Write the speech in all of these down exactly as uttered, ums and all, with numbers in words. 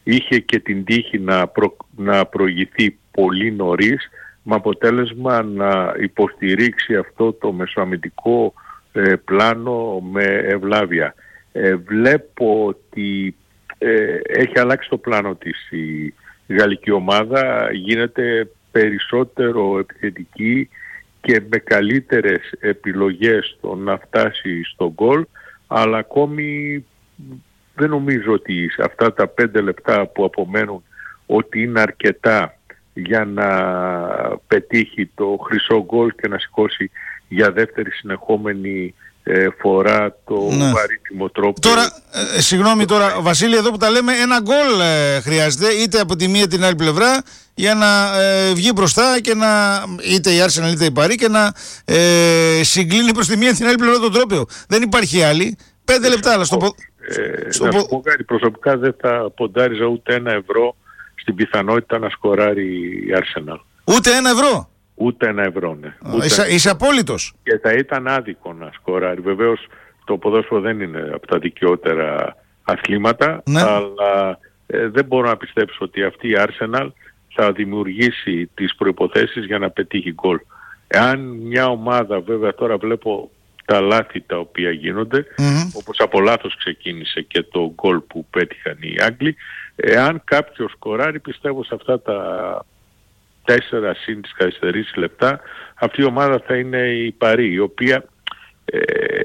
είχε και την τύχη να, προ, να προηγηθεί πολύ νωρίς, με αποτέλεσμα να υποστηρίξει αυτό το μεσοαμυντικό ε, πλάνο με ευλάβεια. Ε, βλέπω ότι ε, έχει αλλάξει το πλάνο της η γαλλική ομάδα, γίνεται περισσότερο επιθετική και με καλύτερες επιλογές στο να φτάσει στο γκολ, αλλά ακόμη δεν νομίζω ότι σε αυτά τα πέντε λεπτά που απομένουν ότι είναι αρκετά για να πετύχει το χρυσό γκολ και να σηκώσει για δεύτερη συνεχόμενη ε, φορά το ναι. βαρύτιμο τρόπο. Τώρα, ε, συγγνώμη τώρα, Βασίλη, εδώ που τα λέμε, ένα γκολ ε, χρειάζεται, είτε από τη μία την άλλη πλευρά, για να ε, βγει μπροστά και να, είτε η Arsenal είτε η Παρί, και να ε, συγκλίνει προς τη μία την άλλη πλευρά τον τρόπο. Δεν υπάρχει άλλη. Πέντε λεπτά, αλλά στο... Ε, στο να σου πω κάτι, προσωπικά δεν θα ποντάριζα ούτε ένα ευρώ στην πιθανότητα να σκοράρει η Arsenal. Ούτε ένα ευρώ? Ούτε ένα ευρώ, ναι. Ούτε Είσαι, ένα. είσαι απόλυτος. Και θα ήταν άδικο να σκοράρει. Βεβαίως το ποδόσφαιρο δεν είναι από τα δικαιότερα αθλήματα, ναι. αλλά ε, δεν μπορώ να πιστέψω ότι αυτή η Arsenal θα δημιουργήσει τις προϋποθέσεις για να πετύχει γκολ. Εάν μια ομάδα, βέβαια τώρα βλέπω τα λάθη τα οποία γίνονται, mm-hmm. όπως από λάθος ξεκίνησε και το γκολ που πέτυχαν οι Άγγλοι, εάν κάποιος σκοράρει, πιστεύω σε αυτά τα τέσσερα συν τις καθυστερήσεις λεπτά, αυτή η ομάδα θα είναι η Παρί, η οποία ε,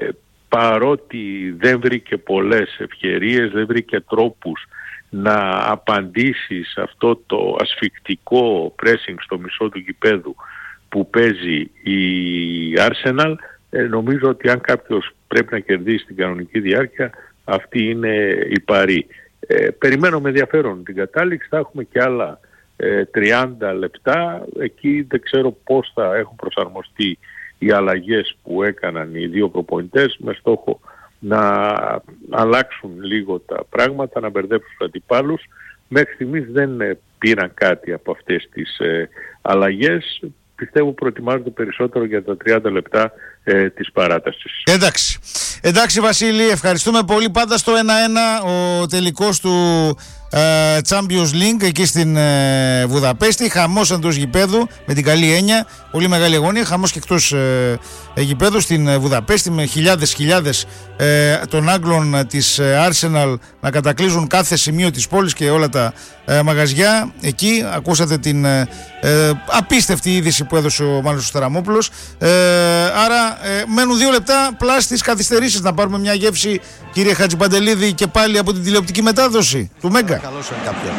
παρότι δεν βρήκε πολλές ευκαιρίες, δεν βρήκε τρόπους να απαντήσει σε αυτό το ασφικτικό pressing στο μισό του γηπέδου που παίζει η Arsenal, ε, νομίζω ότι αν κάποιος πρέπει να κερδίσει την κανονική διάρκεια, αυτή είναι η Παρί. Ε, περιμένω με ενδιαφέρον την κατάληξη, θα έχουμε και άλλα ε, τριάντα λεπτά, εκεί δεν ξέρω πώς θα έχουν προσαρμοστεί οι αλλαγές που έκαναν οι δύο προπονητές με στόχο να αλλάξουν λίγο τα πράγματα, να μπερδέψουν τους αντιπάλους. Μέχρι στιγμής δεν πήραν κάτι από αυτές τις ε, αλλαγές. Πιστεύω προετοιμάζονται περισσότερο για τα τριάντα λεπτά ε, της παράτασης. Εντάξει. Εντάξει Βασίλη, ευχαριστούμε πολύ. Πάντα στο ένα ένα ο τελικός του ε, Champions League εκεί στην ε, Βουδαπέστη. Χαμός εντός γηπέδου, με την καλή έννοια. Πολύ μεγάλη αγωνία. Χαμός και εκτός ε, γηπέδου στην ε, Βουδαπέστη, με χιλιάδες χιλιάδες ε, των Άγγλων της ε, Arsenal να κατακλείζουν κάθε σημείο της πόλης και όλα τα ε, μαγαζιά. Εκεί ακούσατε την ε, ε, απίστευτη είδηση που έδωσε ο Μάνος Σταραμόπουλος. Ε, άρα ε, μένουν δύο λεπτά πλάς τις καθυστερήσεις. Να πάρουμε μια γεύση, κύριε Χατζιπαντελίδη, και πάλι από την τηλεοπτική μετάδοση του Μέγκα. Καλώς είναι κάποιον.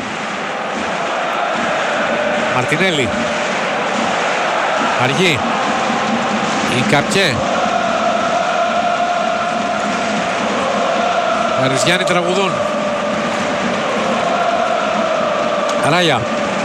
Μαρτινέλη. Αργή. Η Καπιέ. Αριζιάννη τραγουδούν. Ράγια.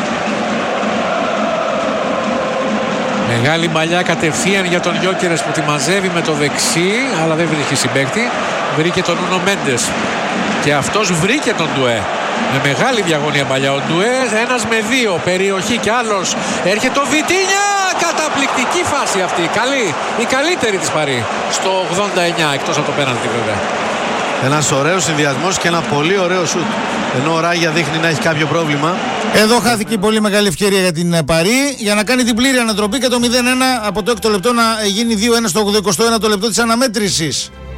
Μεγάλη μαλλιά κατευθείαν για τον Γιόκερες που τη μαζεύει με το δεξί, αλλά δεν βρήκε συμπαίκτη. Βρήκε τον Νούνο Μέντες. Και αυτός βρήκε τον Ντουέ. Με μεγάλη διαγωνία παλιά ο Ντουέ, ένας με δύο, περιοχή κι άλλος. Έρχεται ο Βιτίνια, καταπληκτική φάση αυτή. Καλή, η καλύτερη της Παρί. Στο ογδόντα εννιά, εκτός από το πέναλτι βέβαια. Ένας ωραίος συνδυασμός και ένα πολύ ωραίο σουτ. Ενώ ο Ράγια δείχνει να έχει κάποιο πρόβλημα. Εδώ χάθηκε πολύ μεγάλη ευκαιρία για την Παρί για να κάνει την πλήρη ανατροπή και το μηδέν ένα από το έκτο λεπτό να γίνει δύο ένα στο εικοστό ένατο λεπτό της αναμέτρησης.